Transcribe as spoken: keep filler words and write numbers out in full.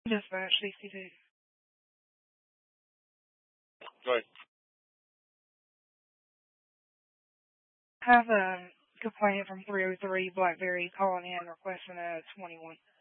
Dispatch sixty-two. Go ahead. Have a complaint from three oh three Blackberry calling in requesting a twenty-one.